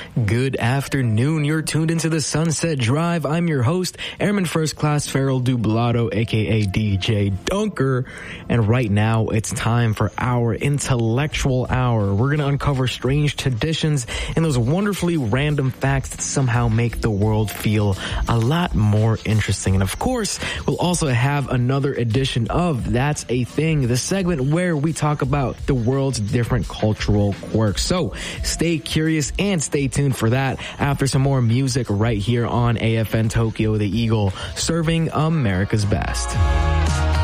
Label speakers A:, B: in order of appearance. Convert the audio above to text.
A: Good afternoon. You're tuned into the Sunset Drive. I'm your host, Airman First Class Farrell Dublado, aka DJ Dunker. And right now, it's time for our intellectual hour. We're going to uncover strange traditions and those wonderfully random facts that somehow make the world feel a lot more interesting. And of course, we'll also have another edition of That's a Thing, the segment where we talk about the world's different cultural quirks. So stay curious and stay tuned for that after some more music right here on AFN Tokyo, the Eagle, serving America's best.